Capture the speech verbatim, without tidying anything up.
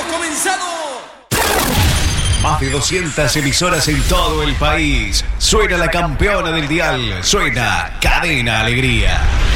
comenzado. Más de doscientas emisoras en todo el país. Suena la campeona del dial. Suena Cadena Alegría.